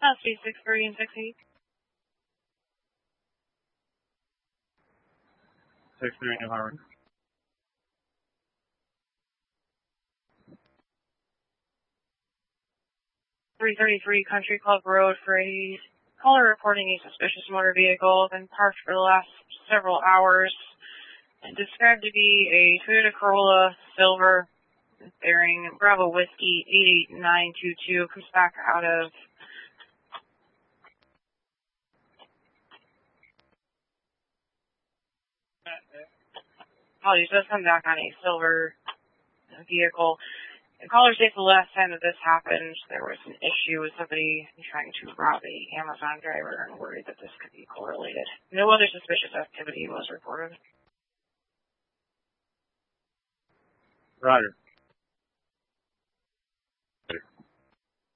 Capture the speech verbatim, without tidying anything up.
That's B six three and six eight. six three, New Harmony. three thirty-three Country Club Road for a caller reporting a suspicious motor vehicle, been parked for the last several hours, and described to be a Toyota Corolla Silver bearing Bravo Whiskey eight eight nine two two, comes back out of apologies, does come back on a silver vehicle. The caller states the last time that this happened, there was an issue with somebody trying to rob a Amazon driver and worried that this could be correlated. No other suspicious activity was reported. Roger.